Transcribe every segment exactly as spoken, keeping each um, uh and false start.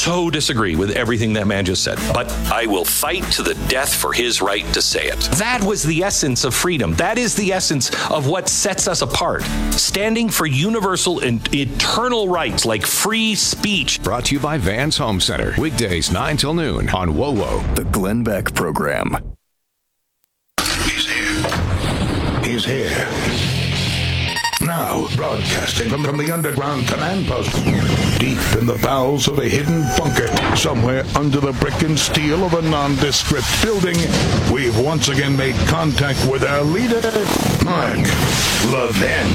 so disagree with everything that man just said, but I will fight to the death for his right to say it. That was the essence of freedom. That is the essence of what sets us apart. Standing for universal and eternal rights like free speech. Brought to you by Vans Home Center. Weekdays nine till noon on W O W O. The Glenn Beck Program. He's here. He's here. Now, broadcasting from, from the underground command post, deep in the bowels of a hidden bunker, somewhere under the brick and steel of a nondescript building, we've once again made contact with our leader, Mark Levin.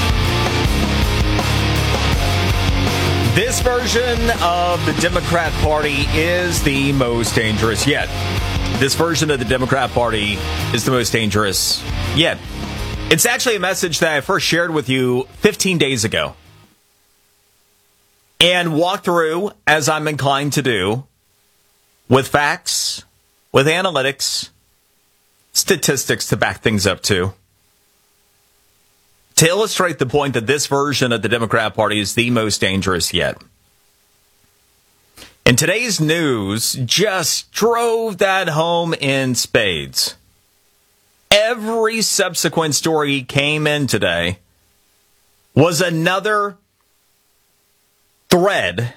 This version of the Democrat Party is the most dangerous yet. This version of the Democrat Party is the most dangerous yet. It's actually a message that I first shared with you fifteen days ago and walked through, as I'm inclined to do, with facts, with analytics, statistics to back things up too, to illustrate the point that this version of the Democrat Party is the most dangerous yet. And today's news just drove that home in spades. Every subsequent story came in today was another thread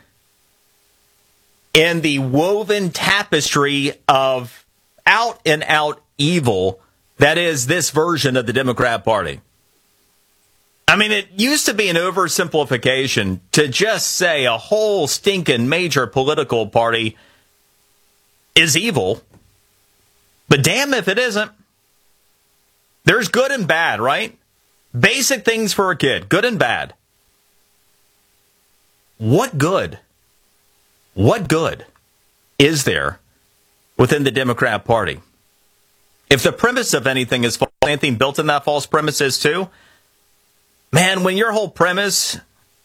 in the woven tapestry of out and out evil that is this version of the Democrat Party. I mean, it used to be an oversimplification to just say a whole stinking major political party is evil, but damn if it isn't. There's good and bad, right? Basic things for a kid, good and bad. What good? What good is there within the Democrat Party? If the premise of anything is false, anything built in that false premise is too, man, when your whole premise,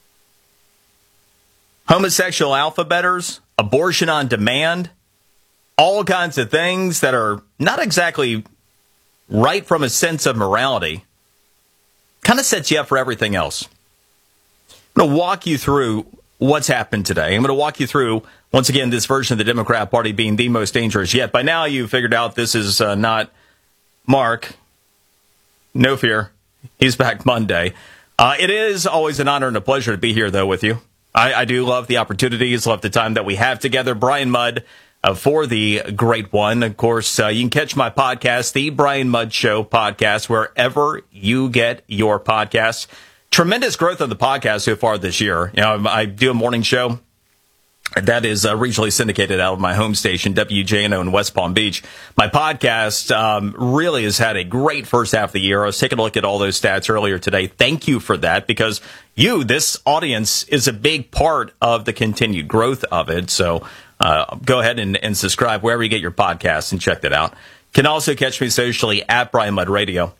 homosexual alphabeters, abortion on demand, all kinds of things that are not exactly right from a sense of morality, kind of sets you up for everything else. I'm going to walk you through what's happened today. I'm going to walk you through, once again, this version of the Democrat Party being the most dangerous yet. By now, you figured out this is uh, not Mark. No fear. He's back Monday. Uh, it is always an honor and a pleasure to be here, though, with you. I, I do love the opportunities, love the time that we have together. Brian Mudd uh, for the Great One. Of course, uh, you can catch my podcast, The Brian Mudd Show podcast, wherever you get your podcasts. Tremendous growth on the podcast so far this year. You know, I do a morning show that is uh, regionally syndicated out of my home station, W J N O in West Palm Beach. My podcast um, really has had a great first half of the year. I was taking a look at all those stats earlier today. Thank you for that, because you, this audience, is a big part of the continued growth of it. So uh, go ahead and, and subscribe wherever you get your podcasts and check that out. Can also catch me socially at Brian Mudd Radio.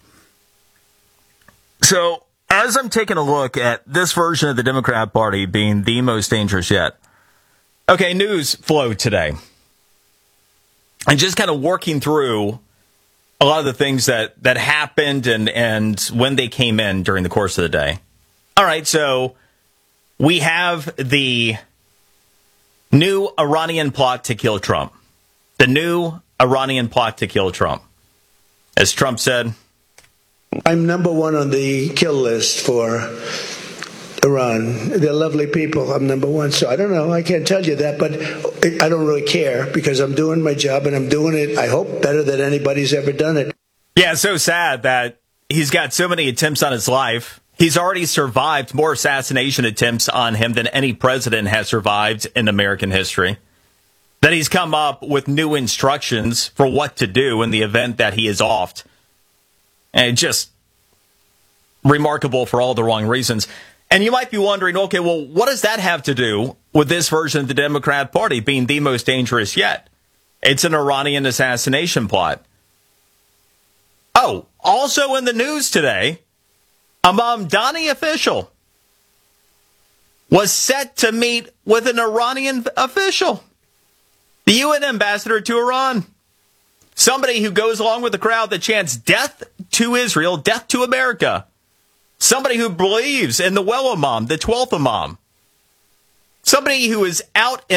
So as I'm taking a look at this version of the Democrat Party being the most dangerous yet, okay, news flow today. And just kind of working through a lot of the things that, that happened and, and when they came in during the course of the day. All right, so we have the new Iranian plot to kill Trump. The new Iranian plot to kill Trump. As Trump said, I'm number one on the kill list for Iran. They're lovely people. I'm number one. So I don't know. I can't tell you that, but I don't really care, because I'm doing my job and I'm doing it, I hope, better than anybody's ever done it. Yeah, it's so sad that he's got so many attempts on his life. He's already survived more assassination attempts on him than any president has survived in American history. That he's come up with new instructions for what to do in the event that he is offed. And just remarkable for all the wrong reasons. And you might be wondering, okay, well, what does that have to do with this version of the Democrat Party being the most dangerous yet? It's an Iranian assassination plot. Oh, also in the news today, a Mamdani official was set to meet with an Iranian official, the U N ambassador to Iran. Somebody who goes along with the crowd that chants death to Israel, death to America. Somebody who believes in the well imam, the twelfth imam. Somebody who is out